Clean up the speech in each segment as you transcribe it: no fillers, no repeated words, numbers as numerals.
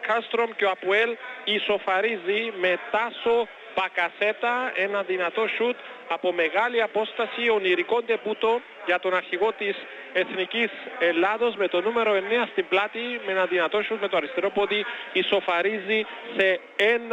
Χάλστρομ και ο Αποέλ ισοφαρίζει με Τάσο Μπακασέτα, ένα δυνατό σουτ από μεγάλη απόσταση, ονειρικό ντεμπούτο για τον αρχηγό της Εθνικής Ελλάδος με το νούμερο 9 στην πλάτη, με ένα δυνατό σουτ με το αριστερό πόδι ισοφαρίζει σε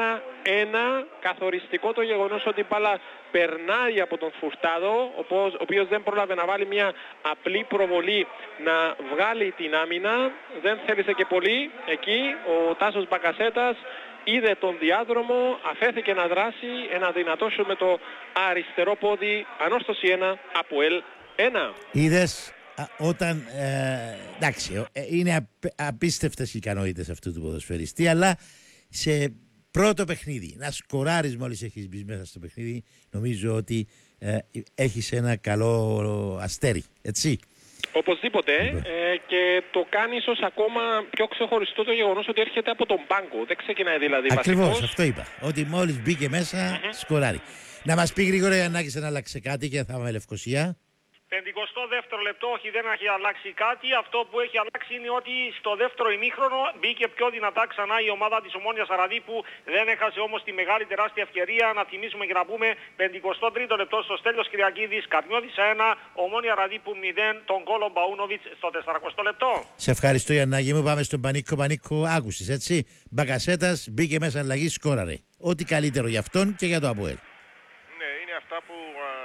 1-1. Καθοριστικό το γεγονός ότι η μπάλα περνάει από τον Φουρτάδο, ο οποίος δεν πρόλαβε να βάλει μια απλή προβολή να βγάλει την άμυνα, δεν θέλησε και πολύ εκεί. Ο Τάσος Μπακασέτας είδε τον διάδρομο, αφέθηκε να δράσει, ένα δυνατό σου με το αριστερό πόδι, ανόρθωση 1, Αποέλ 1. Είδες όταν, εντάξει, είναι απίστευτες οι ικανότητες αυτού του ποδοσφαιριστή, αλλά σε πρώτο παιχνίδι, να σκοράρεις μόλις έχεις μπει μέσα στο παιχνίδι, νομίζω ότι έχεις ένα καλό αστέρι, έτσι. Οπωσδήποτε, και το κάνει ίσως ακόμα πιο ξεχωριστό το γεγονός ότι έρχεται από τον πάγκο. Δεν ξεκινάει δηλαδή βασικός. Ακριβώς, αυτό είπα. Ότι μόλις μπήκε μέσα, σκοράρει. Να μας πει γρήγορα η Ανάκης αν άλλαξε κάτι και θα πάμε Λευκοσία. 52ο λεπτό, όχι, δεν έχει αλλάξει κάτι. Αυτό που έχει αλλάξει είναι ότι στο δεύτερο ημίχρονο μπήκε πιο δυνατά ξανά η ομάδα της Ομόνοιας Αραδίπου. Δεν έχασε όμως τη μεγάλη τεράστια ευκαιρία. Να θυμίσουμε και να πούμε 53ο λεπτό στο Στέλιος Κυριακίδης, Καρμιώδης 1, Ομόνια Αραδίπου 0, τον Κόλο Μπαούνοβιτς στο 40ο λεπτό. Σε ευχαριστώ Γιαννάκη μου, πάμε στον Πανίκο. Άκουσες, έτσι. Μπακασέτας μπήκε μέσα αλλαγή, σκόραρε. Ό,τι καλύτερο για αυτόν και για το Αποέλ. Ναι, είναι αυτά που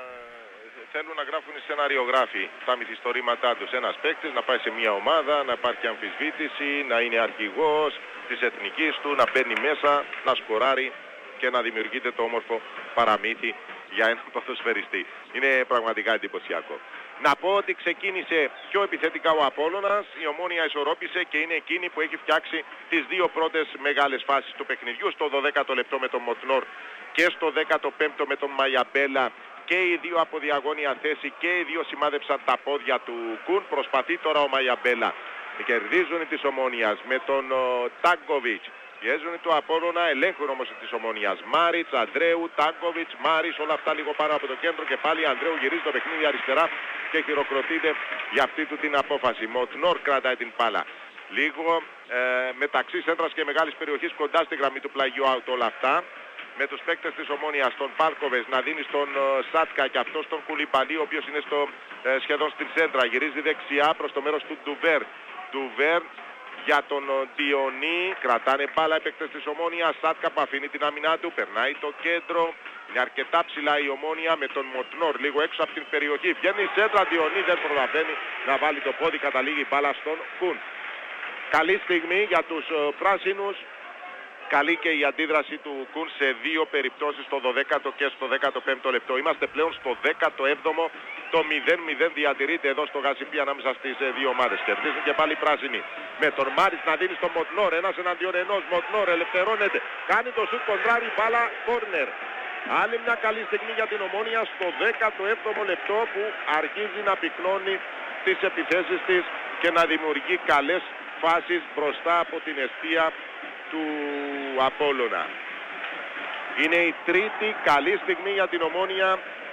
θέλουν να γράφουν οι σεναριογράφοι τα μυθιστορήματά τους. Ένας παίκτης να πάει σε μια ομάδα, να υπάρχει αμφισβήτηση, να είναι αρχηγός της εθνικής του, να μπαίνει μέσα, να σκοράρει και να δημιουργείται το όμορφο παραμύθι για έναν ποδοσφαιριστή. Είναι πραγματικά εντυπωσιακό. Να πω ότι ξεκίνησε πιο επιθετικά ο Απόλλωνας, η Ομόνοια ισορρόπησε και είναι εκείνη που έχει φτιάξει τις δύο πρώτες μεγάλες φάσεις του παιχνιδιού, στο 12ο λεπτό με τον Μοτνόρ και στο 15ο με τον Μαγιαμπέλα. Και οι δύο από διαγώνια θέση και οι δύο σημάδεψαν τα πόδια του Κουν. Προσπαθεί τώρα ο Μαγιαμπέλα. Κερδίζουν της Ομόνοιας με τον Τάγκοβιτς. Πιέζουν του Απόλλωνα, ελέγχουν όμως της Ομόνοιας. Μάριτς, Ανδρέου, Τάγκοβιτς, Μάρις, όλα αυτά λίγο πάνω από το κέντρο και πάλι Ανδρέου γυρίζει το παιχνίδι αριστερά και χειροκροτείται για αυτή του την απόφαση. Μοτνόρ κρατάει την μπάλα. Λίγο μεταξύ σέντρας και μεγάλης περιοχής κοντά στη γραμμή του πλαγιού out όλα αυτά. Με τους παίκτες της Ομόνοιας, τον Πάρκοβες να δίνει στον Σάτκα και αυτό στον Κουλιμπαλί, ο οποίος είναι σχεδόν στην σέντρα. Γυρίζει δεξιά προς το μέρος του Ντουβέρ. Ντουβέρ για τον Διονί, κρατάνε μπάλα οι παίκτες της Ομόνοιας. Σάτκα που αφήνει την άμυνά του, περνάει το κέντρο. Είναι αρκετά ψηλά η Ομόνια με τον Μοτνόρ λίγο έξω από την περιοχή. Βγαίνει η σέντρα, Διονί δεν προλαβαίνει να βάλει το πόδι, καταλήγει μπάλα στον Κουν. Καλή στιγμή για τους πράσινους. Καλή και η αντίδραση του Κουν σε δύο περιπτώσεις, στο 12ο και στο 15ο λεπτό. Είμαστε πλέον στο 17ο, το 0-0 διατηρείται εδώ στο Γασιμπή ανάμεσα στις δύο ομάδες. Κερδίζουν και πάλι οι πράσινοι. Με τον Μάριτς να δίνει στον Μοτνόρ, ένας εναντίον ενός. Μοτνόρ ελευθερώνεται, κάνει το σουτ κοντράρι, μπάλα κόρνερ. Άλλη μια καλή στιγμή για την Ομόνοια στο 17ο λεπτό που αρχίζει να πυκνώνει τις επιθέσεις της και να δημιουργεί καλές φάσεις μπροστά από την εστία του Απόλλωνα. Είναι η τρίτη καλή στιγμή για την Ομόνοια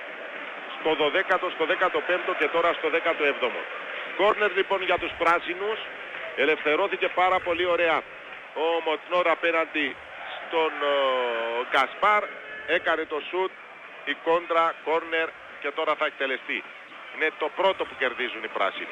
στο 12ο, στο 15ο και τώρα στο 17ο. Κόρνερ λοιπόν για τους πράσινους. Ελευθερώθηκε πάρα πολύ ωραία ο Μοτνόρ απέναντι στον Γκασπάρ. Έκανε το σουτ, η κόντρα, κόρνερ και τώρα θα εκτελεστεί. Είναι το πρώτο που κερδίζουν οι πράσινοι.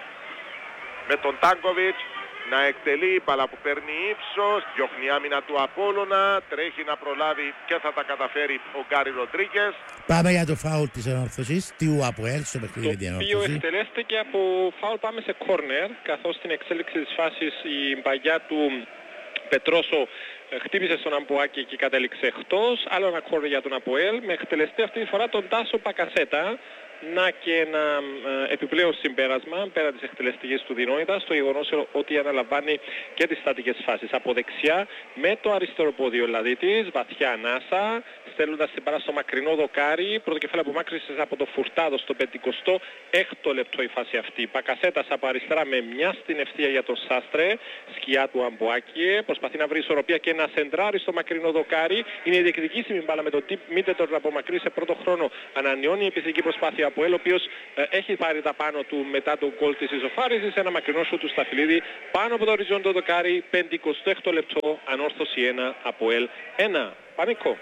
Με τον Τάγκοβιτς να εκτελεί, η μπάλα που παίρνει ύψος, διώχνει άμυνα του Απόλλωνα, τρέχει να προλάβει και θα τα καταφέρει ο Γκάρι Ροντρίγκες. Πάμε για το φάουλ της ανόρθωσης, τι ο Αποέλ στο παιχνίδι με την ανόρθωση. Το οποίο εκτελέστηκε από φάουλ, πάμε σε κόρνερ, καθώς στην εξέλιξη της φάσης η μπαγιά του Πετρόσο χτύπησε στον Αμπουάκη και κατέληξε εκτός. Άλλο ένα κόρνερ για τον Αποέλ, με εκτελεστή αυτή τη φορά τον Τάσο Μπακασέτα. Να και ένα επιπλέον συμπέρασμα πέρα της εκτελεστικής του δυνότητας, το γεγονός ότι αναλαμβάνει και τις στατικές φάσεις από δεξιά με το αριστερό πόδι ο Λαδίτης, βαθιά ανάσα, στέλνοντας την μπάλα στο μακρινό δοκάρι, πρώτο κεφάλαιο απομάκρυσης από το Φουρτάδο στο 56ο λεπτό η φάση αυτή. Πακασέτας από αριστερά με μια στην ευθεία για τον Σάστρε, σκιά του Αμπουάκη, προσπαθεί να βρει ισορροπία και να σεντράρει στο μακρινό δοκάρι. Είναι η διεκδικήσιμη μπάλα με τον Τιπ Μίτετορ να απομακρύσει σε πρώτο χρόνο, ανανεώνει η επιθετική προσπάθεια ΑΠΟΕΛ, ο οποίος έχει πάρει τα πάνω του μετά τον γκολ της ισοφάρισης. Ένα μακρινό σου του Σταφυλίδη πάνω από το οριζόντιο δοκάρι. 56ο λεπτό, ανόρθωση 1, ΑΠΟΕΛ 1. Πανικό.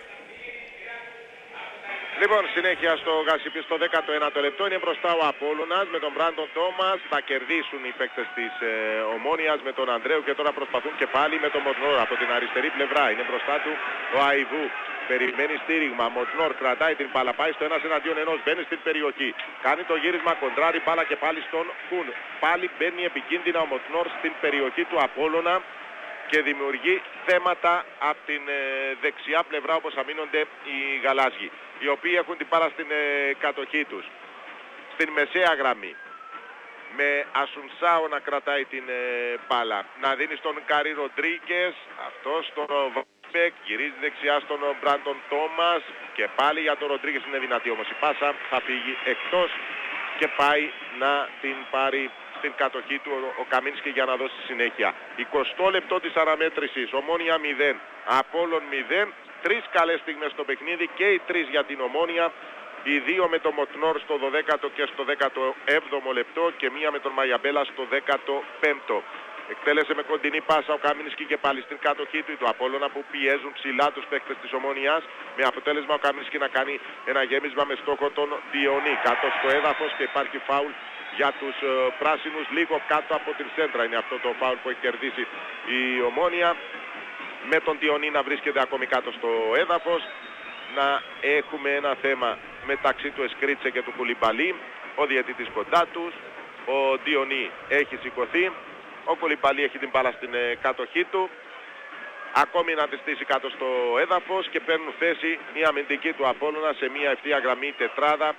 Λοιπόν, συνέχεια στο Γασιπί στο 19ο λεπτό είναι μπροστά ο Απόλλωνας με τον Μπράντον Τόμας. Θα κερδίσουν οι παίκτες της Ομόνιας με τον Ανδρέου και τώρα προσπαθούν και πάλι με τον Μοτνόρ από την αριστερή πλευρά. Είναι μπροστά του ο Αϊβού. Περιμένει στήριγμα. Μοτνόρ κρατάει την μπάλα. Πάει στο 1-1, μπαίνει στην περιοχή. Κάνει το γύρισμα, κοντράρει μπάλα και πάλι στον Κουν. Πάλι μπαίνει επικίνδυνα ο Μοτνόρ στην περιοχή του Απόλλωνα και δημιουργεί θέματα από την δεξιά πλευρά όπως αμήνονται οι γαλάζιοι, οι οποίοι έχουν την μπάλα στην κατοχή τους. Στην μεσαία γραμμή με Ασουνσάο να κρατάει την μπάλα, να δίνει στον Καρί Ροντρίγκες, αυτός στον Βάμπεκ, γυρίζει δεξιά στον Μπράντον Τόμας και πάλι για τον Ροντρίγκες είναι δυνατή, όμως η πάσα θα φύγει εκτός και πάει να την πάρει στην κατοχή του ο Καμίνσκι για να δώσει συνέχεια. 20 λεπτό της αναμέτρησης, Ομόνια 0, Απόλλων 0, 3 καλές στιγμές στο παιχνίδι και οι 3 για την Ομόνια, οι 2 με τον Μοτνόρ στο 12ο και στο 17ο λεπτό και μία με τον Μαγιαμπέλα στο 15ο. Εκτέλεσε με κοντινή πάσα ο Καμίνσκι και πάλι στην κατοχή του Απόλλωνα που πιέζουν ψηλά τους παίκτες της Ομόνιας, με αποτέλεσμα ο Καμίνσκι να κάνει ένα γέμισμα με στόχο τον Διονύ κάτω στο έδαφος και υπάρχει φάουλ για τους πράσινους λίγο κάτω από την σέντρα. Είναι αυτό το φάουλ που έχει κερδίσει η Ομόνια, με τον Διονύ να βρίσκεται ακόμη κάτω στο έδαφος. Να έχουμε ένα θέμα μεταξύ του Εσκρίτσε και του Κουλιμπαλί, ο διαιτητής κοντά τους, ο Διονύ έχει σηκωθεί, ο Κουλιμπαλί έχει την μπάλα στην κατοχή του, ακόμη να τη στήσει κάτω στο έδαφος και παίρνουν θέση η αμυντική του Απόλλωνα σε μια ευθεία γραμμή τετράδα,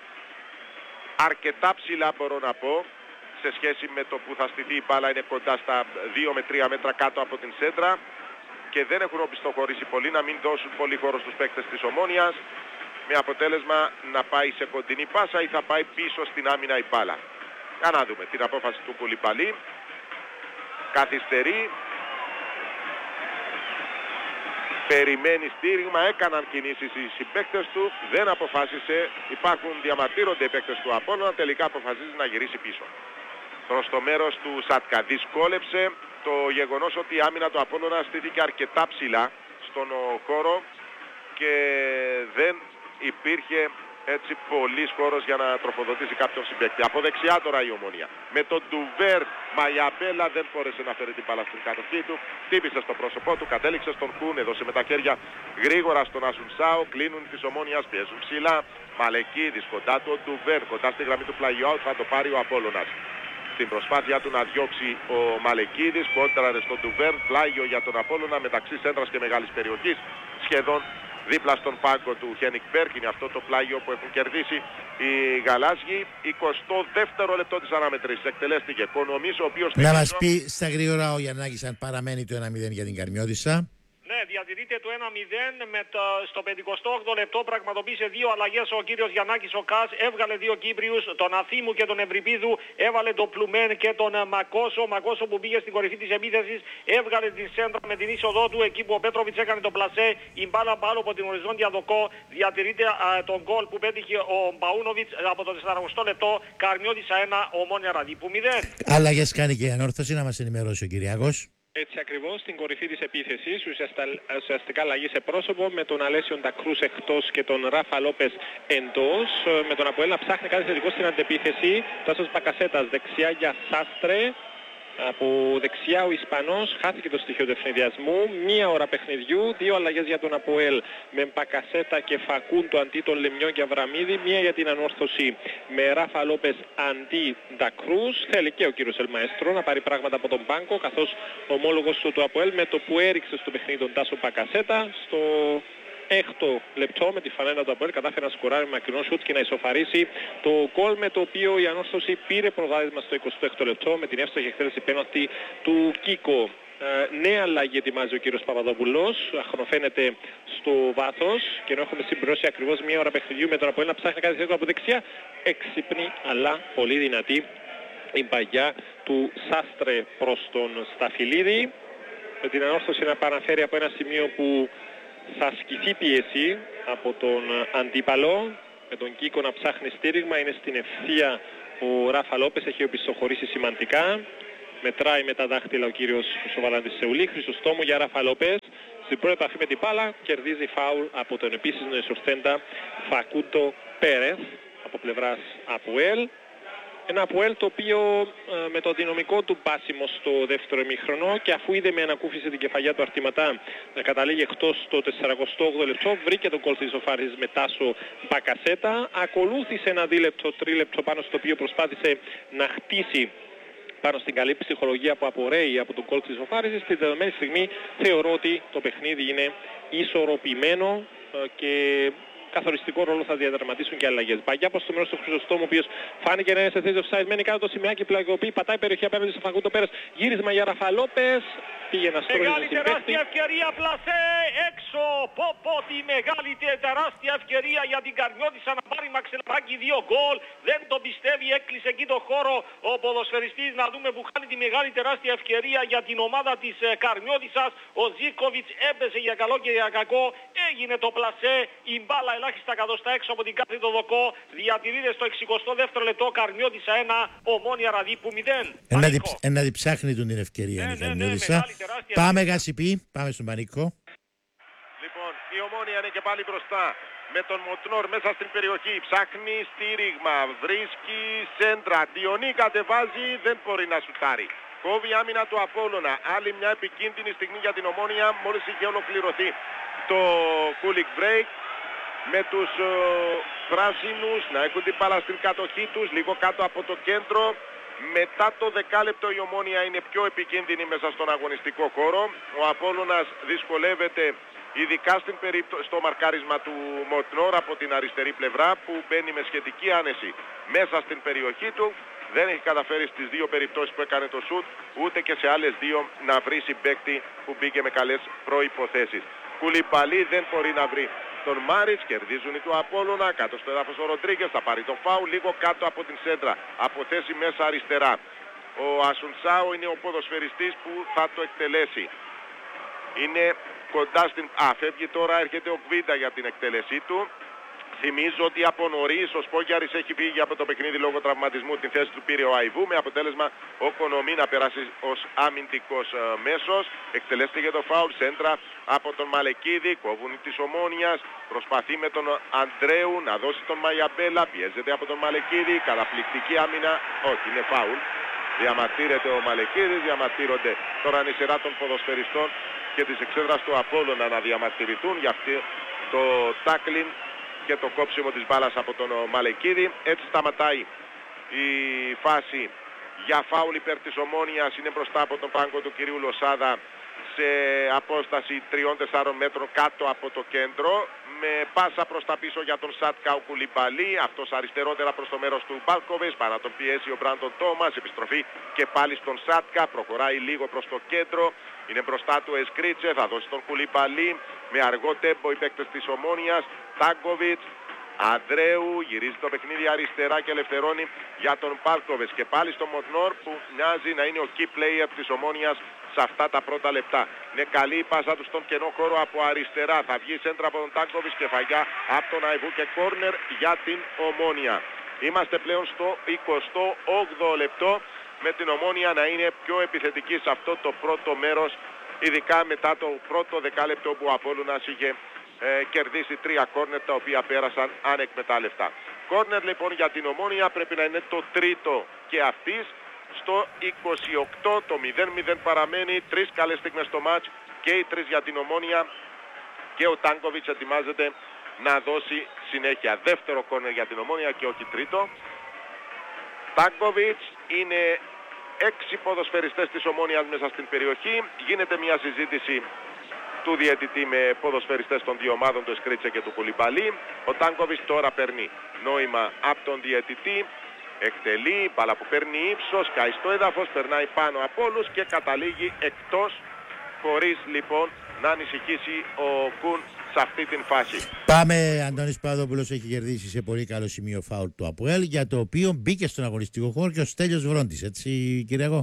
αρκετά ψηλά μπορώ να πω, σε σχέση με το που θα στηθεί η μπάλα, είναι κοντά στα 2 με 3 μέτρα κάτω από την σέντρα και δεν έχουν οπισθοχωρήσει πολύ, να μην δώσουν πολύ χώρο στους παίκτες της Ομόνιας, με αποτέλεσμα να πάει σε κοντινή πάσα ή θα πάει πίσω στην άμυνα η μπάλα. Για να δούμε την απόφαση του Κουλιμπαλί. Καθυστερεί, περιμένει στήριγμα, έκαναν κινήσεις οι συμπαίκτες του, δεν αποφάσισε, διαμαρτύρονται οι παίκτες του Απόλλωνα, τελικά αποφασίζει να γυρίσει πίσω. Προς το μέρος του Σάτκα δυσκόλεψε το γεγονός ότι η άμυνα του Απόλλωνα στήθηκε αρκετά ψηλά στον χώρο και δεν υπήρχε έτσι πολύς χώρος για να τροφοδοτήσει κάποιον συμπαίκτη. Από δεξιά τώρα η Ομόνια. Με τον Ντουβέρ, Μαγιαμπέλα δεν μπόρεσε να φέρει την μπάλα στην κατοχή του. Τύπησε στο πρόσωπό του, κατέληξε στον Κούν, έδωσε με τα χέρια γρήγορα στον Ασουνσάο. Κλείνουν της Ομόνιας, πιέζουν ψηλά. Μαλεκίδης κοντά του ο Ντουβέρ, κοντά στη γραμμή του πλάγιου out, θα το πάρει ο Απόλλωνας. Στην προσπάθειά του να διώξει ο Μαλεκίδης, κόντραρε στον Ντουβέρ, πλάγιο για τον Απόλλωνα μεταξύ σέντρας και μεγάλης περιοχής, σχεδόν δίπλα στον πάγκο του Χένικ Μπέρκ. Είναι αυτό το πλάγιο που έχουν κερδίσει οι γαλάζιοι. 22ο λεπτό της αναμετρήσης εκτελέστηκε Κονομής, ο οποίος... Να μας πει στα γρήγορα ο Γιαννάκης αν παραμένει το 1-0 για την Καρμιώτισσα. Ναι, διατηρείται το 1-0 στο 58ο λεπτό, πραγματοποίησε 2 αλλαγές ο κύριος Γιαννάκης ο Κάς, έβγαλε 2 Κύπριους, τον Αθήμου και τον Ευρυπίδου, έβαλε τον Πλουμέν και τον Μακόσο. Μακόσο που πήγε στην κορυφή της επίθεσης, έβγαλε την σέντρα με την είσοδό του, εκεί που ο Πέτροβιτς έκανε το πλασέ, η μπάλα πάνω από την οριζόντια δοκό, διατηρείται τον γκολ που πέτυχε ο Μπαούνοβιτς από το 40 λεπτό, Καρμιώτισσα 1, Ομόνια Ραδίπου 0. Αλλαγές κάνει και η Ανόρθωση, να μας ενημερώσει ο Κυριάκος. Έτσι ακριβώς, στην κορυφή της επίθεσης, ουσιαστικά αλλαγή σε πρόσωπο, με τον Αλέσιο Ντακρούς εκτός και τον Ράφα Λόπες εντός, με τον Αποέλ να ψάχνει κάτι θετικό στην αντεπίθεση. Τάσος Μπακασέτας δεξιά για Σάστρε, από δεξιά ο Ισπανός, χάθηκε το στοιχείο του ευνηδιασμού, 1 ώρα παιχνιδιού, 2 αλλαγές για τον Αποέλ με Μπακασέτα και Φακούντο αντί τον Λεμιό και Αβραμίδη, 1 για την Ανόρθωση με Ράφα Λόπες αντί Ντακρούς. Θέλει και ο κύριος Ελμαέστρο να πάρει πράγματα από τον πάγκο, καθώς ο ομόλογος του Αποέλ με το που έριξε στο παιχνίδι τον Τάσο Μπακασέτα στο 6ο λεπτό με τη φανέλα του Αποέλ κατάφερε να σκοράρει με μακρινό σουτ και να ισοφαρίσει το γκολ, με το οποίο η Ανόρθωση πήρε προβάδισμα στο 26ο λεπτό με την εύστοχη εκτέλεση πέναλτι του Κίκο. Νέα αλλαγή ετοιμάζει ο κύριος Παπαδόπουλος, αχνοφαίνεται στο βάθος και ενώ έχουμε συμπληρώσει ακριβώς 1 ώρα παιχνιδιού με τον Αποέλ να ψάχνει κάτι θετικό από δεξιά, έξυπνη αλλά πολύ δυνατή η παγιά του Σάστρε προς τον Σταφυλίδη, με την Ανόρθωση να παραφέρει από ένα σημείο που θα ασκηθεί πίεση από τον αντίπαλο με τον Κίκο να ψάχνει στήριγμα. Είναι στην ευθεία ο Ράφα Λόπες, έχει οπισθοχωρήσει σημαντικά. Μετράει με τα δάχτυλα ο κύριος Σοβαλάντης Σεουλή. Χρυσοστόμου για Ράφα Λόπες. Στην πρώτη επαφή με την μπάλα κερδίζει φάουλ από τον επίσης νοησορθέντα Φακούντο Πέρεθ από πλευράς Αποέλ. Ένα Αποέλ το οποίο με το δυναμικό του πάσιμο στο δεύτερο ημίχρονο και αφού είδε με ανακούφιση την κεφαλιά του Αρτηματά να καταλήγει εκτός στο 48 λεπτό, βρήκε τον γκολ της ισοφάρισης με Τάσο Μπακασέτα. Ακολούθησε ένα δίλεπτο, τρίλεπτο πάνω στο οποίο προσπάθησε να χτίσει πάνω στην καλή ψυχολογία που απορρέει από τον γκολ της ισοφάρισης. Στη δεδομένη στιγμή θεωρώ ότι το παιχνίδι είναι ισορροπημένο και καθοριστικό ρόλο θα διαδραματίσουν και αλλαγές. Μπαγιά προς το μέρος του Χρυσοστόμου, ο οποίος φάνηκε να είναι σε θέση offside, μένει κάτω το σημειάκι, πλαγιοποιεί, πατάει περιοχή απέναντι στο Φακούντο Πέρες, γύρισμα για Ράφα Λόπες, πήγε να στρώνει μεγάλη τεράστια ευκαιρία, πλασέ έξω, πω τη μεγάλη τεράστια ευκαιρία για την Καρμιώτισσα να πάρει Μαξελαράκη 2 γκολ, δεν τον πιστεύει, έκλεισε εκεί το χώρο ο ποδοσφαιριστής, να δούμε που χάνει τη μεγάλη τεράστια ευκαιρία για την ομάδα της Καρμιώτισσας. Ο Ζίκοβιτς έπεσε για καλό και για κακό, έγινε το πλασέ, η μπάλα ελάχιστα εκατοστά έξω από την κάθετο δοκό, διατηρείται στο 62ο λεπτό, Καρμιώτισσα 1, Ομόνια Ραδίπου 0. Να διψάχνει την ευκαιρία η Καρμιώτισσα. Πάμε Γασιπί, πάμε στον Πανικό. Λοιπόν, η Ομόνια είναι και πάλι μπροστά με τον Μοτνόρ μέσα στην περιοχή. Ψάχνει στήριγμα, βρίσκει σέντρα. Διονύ κατεβάζει, δεν μπορεί να σουτάρει. Κόβει άμυνα του Απόλλωνα. Άλλη μια επικίνδυνη στιγμή για την Ομόνια μόλις είχε ολοκληρωθεί το cooling break. Με τους πράσινους να έχουν την μπάλα στην κατοχή τους, λίγο κάτω από το κέντρο. Μετά το δεκάλεπτο η Ομόνια είναι πιο επικίνδυνη μέσα στον αγωνιστικό χώρο. Ο Απόλλωνας δυσκολεύεται ειδικά στο μαρκάρισμα του Μοτνόρ από την αριστερή πλευρά που μπαίνει με σχετική άνεση μέσα στην περιοχή του. Δεν έχει καταφέρει στις δύο περιπτώσεις που έκανε το σουτ, ούτε και σε άλλες δύο να βρει συμπαίκτη που μπήκε με καλές προϋποθέσεις. Κουλιμπαλί δεν μπορεί να βρει τον Μάριτς, κερδίζουν οι του Απόλλωνα, κάτω στο έδαφος ο Ροντρίγκες, θα πάρει το φάουλ λίγο κάτω από την σέντρα, από θέση μέσα αριστερά. Ο Ασουνσάου είναι ο ποδοσφαιριστής που θα το εκτελέσει. Είναι κοντά στην... φεύγει τώρα, έρχεται ο Κβίντα για την εκτέλεσή του. Θυμίζω ότι από νωρίς ο Σπόγιαρης έχει φύγει από το παιχνίδι λόγω τραυματισμού. Την θέση του πήρε ο Αϊβού με αποτέλεσμα ο Κονομή να περάσει ως αμυντικός μέσος. Εκτελέστηκε το φάουλ, σέντρα από τον Μαλεκίδη, κόβουν της Ομόνιας. Προσπαθεί με τον Αντρέου να δώσει τον Μαγιαμπέλα, πιέζεται από τον Μαλεκίδη. Καταπληκτική άμυνα, όχι είναι φάουλ. Διαμαρτύρεται ο Μαλεκίδης, διαμαρτύρονται τώρα η σειρά των ποδοσφαιριστών και της εξέδρας του Απόλλωνα να διαμαρτυρηθούν για αυτή το τάκλιν και το κόψιμο της μπάλας από τον Μαλεκίδη. Έτσι σταματάει η φάση για φάουλ υπέρ της Ομόνιας. Είναι μπροστά από τον πάγκο του κυρίου Λοσάδα σε απόσταση 3-4 μέτρων κάτω από το κέντρο. Με πάσα προς τα πίσω για τον Σάτκα ο Κουλιμπαλί. Αυτός αριστερότερα προς το μέρος του Μπάλκοβες. Παρά τον πιέσει ο Μπράντον Τόμας. Επιστροφή και πάλι στον Σάτκα. Προχωράει λίγο προς το κέντρο. Είναι μπροστά του Εσκρίτσε. Θα δώσει τον Κουλιμπαλί. Με αργό τέμπο οι παίκτες της Ομόνιας. Τάγκοβιτς. Αντρέου γυρίζει το παιχνίδι αριστερά και ελευθερώνει για τον Πάρκοβες. Και πάλι στο Μοτνόρ που μοιάζει να είναι ο key player της Ομόνιας σε αυτά τα πρώτα λεπτά. Είναι καλή η πάσα του στον κενό χώρο από αριστερά. Θα βγει σέντρα από τον Τάγκοβιτς και φαγιά από τον Αϊβού και κόρνερ για την Ομόνια. Είμαστε πλέον στο 28ο λεπτό με την Ομόνια να είναι πιο επιθετική σε αυτό το πρώτο μέρος, ειδικά μετά το πρώτο δεκάλεπτο που ο Απόλλωνας είχε κερδίσει 3 κόρνερ τα οποία πέρασαν ανεκμετάλλευτα. Κόρνερ λοιπόν για την Ομόνια πρέπει να είναι το τρίτο και αυτής. Στο 28 το 0-0 παραμένει, 3 καλές στιγμές στο μάτς και οι 3 για την Ομόνια και ο Τάνκοβιτς ετοιμάζεται να δώσει συνέχεια. Δεύτερο κόρνερ για την Ομόνια και όχι τρίτο. Τάνκοβιτς, είναι 6 ποδοσφαιριστές της Ομόνιας μέσα στην περιοχή. Γίνεται μια συζήτηση του διαιτητή με ποδοσφαιριστές των δύο ομάδων, του Εσκρίτσε και του Κουλιμπαλί. Ο Τάνκοβιτς τώρα παίρνει νόημα από τον διαιτητή. Εκτελεί, μπάλα που παίρνει ύψος, κάει στο έδαφος, περνάει πάνω από όλους και καταλήγει εκτός, χωρίς λοιπόν να ανησυχήσει ο Κουν σε αυτή την φάση. Πάμε, Αντώνης Παπαδόπουλος έχει κερδίσει σε πολύ καλό σημείο φάουλ του Αποέλ, για το οποίο μπήκε στον αγωνιστικό χώρο και ο Στέλιος Βρόντης, έτσι κύριε εγώ.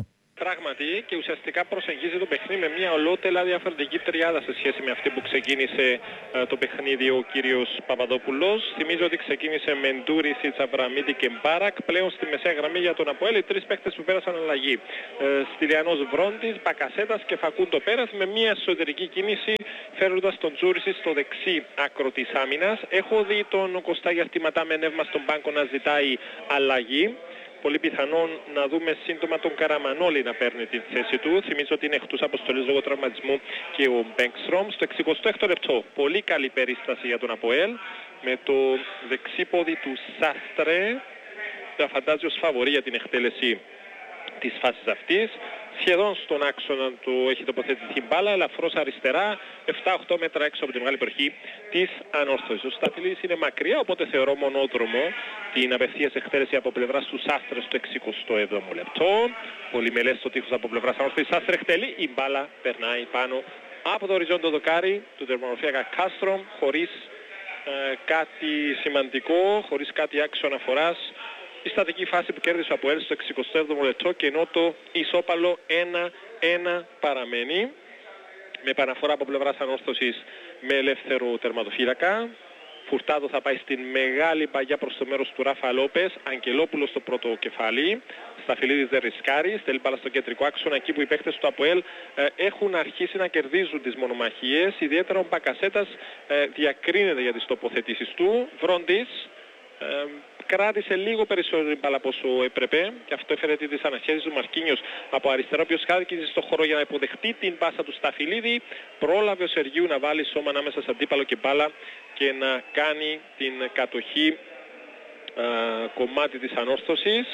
πράγματι και ουσιαστικά προσεγγίζει το παιχνίδι με μια ολότελα διαφορετική τριάδα σε σχέση με αυτή που ξεκίνησε το παιχνίδι ο κύριος Παπαδόπουλος. Θυμίζω ότι ξεκίνησε με Ντούρισιτ, Αβραμίδη και Μπάρακ. Πλέον στη μεσαία γραμμή για τον Αποέλ οι τρεις παίκτες που πέρασαν αλλαγή. Στυλιανός Βρόντις, Μπακασέτας και Φακούντο πέρας με μια εσωτερική κίνηση φέροντας τον Τζούρισιτ στο δεξί άκρο της άμυνας. Έχω δει τον Κωστάγια Αρτηματά με νεύμα στον πάγκο να ζητάει αλλαγή. Πολύ πιθανόν να δούμε σύντομα τον Καραμανόλη να παίρνει τη θέση του. Θυμίζω ότι είναι εκτός αποστολής λόγω τραυματισμού και ο Μπέγκστρομ. Στο 66ο λεπτό, πολύ καλή περίσταση για τον Αποέλ. Με το δεξί πόδι του Σάστρε, θα φαντάζει ως φαβορί για την εκτέλεση της φάσης αυτής. Σχεδόν στον άξονα του έχει τοποθετηθεί μπάλα, ελαφρώς αριστερά, 7-8 μέτρα έξω από τη μεγάλη περιοχή της ανόρθωσης. Ο Σταφυλίδης είναι μακριά, οπότε θεωρώ μονόδρομο την απευθείας εκτέλεση από πλευράς του Σάστρε στο 67ο λεπτό. Πολυμελές το τείχος από πλευράς ανόρθωσης. Σάστρε εκτελεί, η μπάλα περνάει πάνω από το οριζόντιο δοκάρι του τερματοφύλακα Κάστρομ, χωρίς κάτι σημαντικό, χωρίς κάτι άξιο αναφοράς. Η στατική φάση που κέρδισε ο Αποέλ στο 67ο λεπτό και ενώ το ισόπαλο 1-1 παραμένει με επαναφορά από πλευράς ανόρθωσης με ελεύθερο τερματοφύλακα. Φουρτάδο θα πάει στην μεγάλη παγιά προς το μέρος του Ράφα Λόπες. Αγγελόπουλος στο πρώτο κεφάλι. Σταφυλίδης δεν ρισκάρει. Στέλνει μπάλα στο κεντρικό άξονα εκεί που οι παίκτες του Αποέλ έχουν αρχίσει να κερδίζουν τις μονομαχίες. Ιδιαίτερα ο Μπακασέτας διακρίνεται για τις τοποθετήσεις του. Βρόντις κράτησε λίγο περισσότερο την μπάλα από όσο έπρεπε και αυτό έφερε τη δυσανασχέση του Μαρκίνιος από αριστερά, ο οποίος χάρηκε στο χώρο για να υποδεχτεί την πάσα του Σταφυλίδη. Πρόλαβε ο Σεργίου να βάλει σώμα ανάμεσα σε αντίπαλο και μπάλα και να κάνει την κατοχή κομμάτι της ανόρθωσης.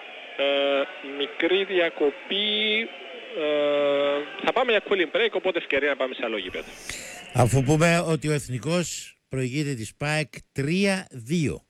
Μικρή διακοπή. Θα πάμε για cooling break, οπότε ευκαιρία να πάμε σε άλλο γήπεδο. Αφού πούμε ότι ο Εθνικός προηγείται της ΠΑΕΚ 3-2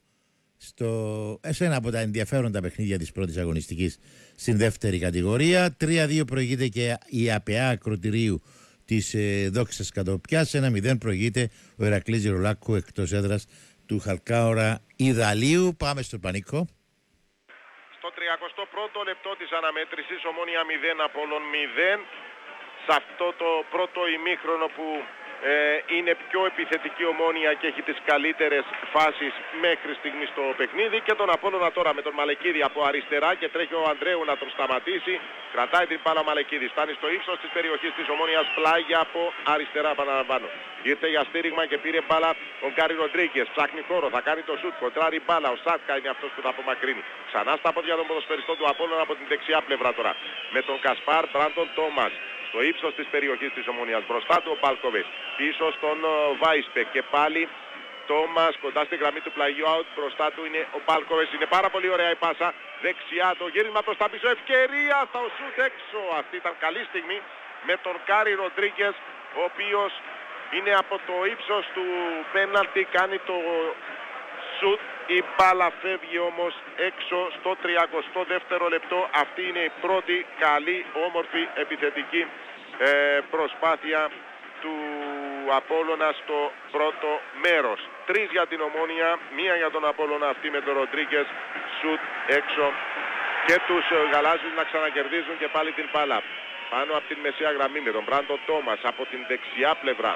σε ένα από τα ενδιαφέροντα παιχνίδια της πρώτης αγωνιστικής στην δεύτερη κατηγορία. 3-2 προηγείται και η ΑΠΑ Ακροτηρίου της Δόξας Κατοπιάς. 1-0 προηγείται ο Ηρακλής Γερολάκου εκτός έδρας του Χαλκάωρα Ιδαλίου. Πάμε στο Πανίκο. Στο 31ο λεπτό της αναμέτρησης, Ομόνοια 0 Απόλλων 0. Σε αυτό το πρώτο ημίχρονο που είναι πιο επιθετική Ομόνοια και έχει τις καλύτερες φάσεις μέχρι στιγμή στο παιχνίδι, και τον Απόλλωνα τώρα με τον Μαλεκίδη από αριστερά και τρέχει ο Ανδρέου να τον σταματήσει. Κρατάει την μπάλα ο Μαλεκίδης, φτάνει στο ύψος της περιοχής της Ομόνοιας, πλάγια από αριστερά, επαναλαμβάνω. Ήρθε για στήριγμα και πήρε μπάλα ο Γκάρι Ροντρίγκες, ψάχνει χώρο, θα κάνει το σουτ, κοντράρει μπάλα, ο Σάτκα είναι αυτός που θα απομακρύνει. Ξανά στα πόδια των ποδοσφαιριστών του Απόλλωνα από την δεξιά πλευρά τώρα, με τον Κασπάρ Μπράντον Τόμας. Στο ύψος της περιοχής της Ομονίας, μπροστά του ο Μπάλκοβιτς, πίσω στον Βάισπεκ και πάλι Τόμας κοντά στη γραμμή του πλαγιού, out, μπροστά του είναι ο Μπάλκοβιτς, είναι πάρα πολύ ωραία η πάσα, δεξιά το γύρισμα προς τα πίσω, ευκαιρία στο σουτ έξω. Αυτή ήταν καλή στιγμή με τον Γκάρι Ροντρίγκες, ο οποίος είναι από το ύψος του πέναλτι, κάνει το σουτ. Η μπάλα φεύγει όμως έξω στο 32ο λεπτό. Αυτή είναι η πρώτη καλή, όμορφη, επιθετική προσπάθεια του Απόλλωνα στο πρώτο μέρος. 3 για την Ομόνοια, 1 για τον Απόλλωνα, αυτή με τον Ροντρίγκες, σουτ έξω, και τους γαλάζιους να ξανακερδίζουν και πάλι την μπάλα πάνω από την μεσαία γραμμή με τον Μπράντον Τόμας από την δεξιά πλευρά.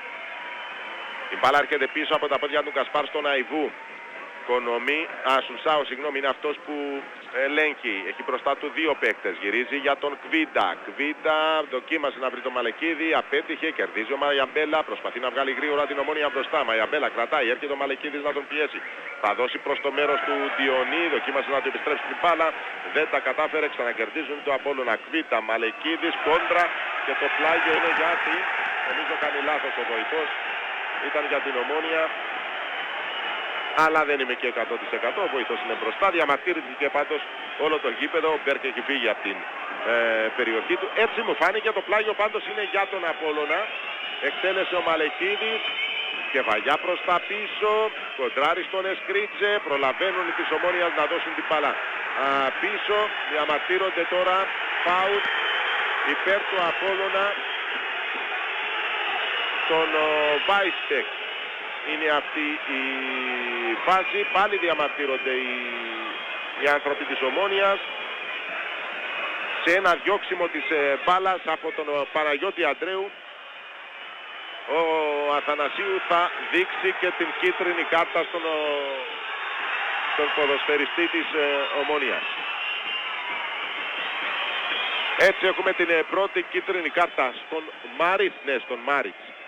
Η μπάλα έρχεται πίσω από τα πόδια του Κασπάρ στον Αϊβού. Σουλσάο, συγγνώμη, είναι αυτός που ελέγχει. Έχει μπροστά του 2 παίκτες. Γυρίζει για τον Κβίντα. Κβίντα δοκίμασε να βρει τον Μαλεκίδη. Απέτυχε. Κερδίζει ο Μαγιαμπέλα. Προσπαθεί να βγάλει γρήγορα την Ομόνοια μπροστά. Μαγιαμπέλα κρατάει. Έρχεται ο Μαλεκίδης να τον πιέσει. Θα δώσει προς το μέρος του Διονύ. Δοκίμασε να του επιστρέψει την μπάλα. Δεν τα κατάφερε. Ξανακερδίζουν το Απόλλωνα. Κβίντα, Μαλεκίδης, κόντρα. Και το πλάγιο είναι για την. Νομίζω κάνει λάθος ο βοηθός. Ήταν για την Ομόνοια. Αλλά δεν είμαι και 100%, ο βοηθός είναι μπροστά, διαμαρτύρθηκε πάντως όλο το γήπεδο, ο Μπέρκ έχει φύγει από την περιοχή του. Έτσι μου φάνηκε, το πλάγιο πάντως είναι για τον Απόλλωνα. Εκτέλεσε ο Μαλεκίδης, και βαγιά προς τα πίσω, κοντράρει στον Εσκρίτσε, προλαβαίνουν οι της Ομόνοιας να δώσουν την μπάλα πίσω, διαμαρτύρονται τώρα, φάουλ υπέρ του Απόλλωνα, τον Βάισπεκ. Είναι αυτή η φάση, πάλι διαμαρτύρονται οι άνθρωποι της Ομόνοιας. σε ένα διώξιμο της μπάλας από τον Παναγιώτη Αντρέου. Ο Αθανασίου θα δείξει και την κίτρινη κάρτα στον ποδοσφαιριστή της Ομόνιας. Έτσι έχουμε την πρώτη κίτρινη κάρτα στον Μάριτς. Ναι, στον Μάριτς.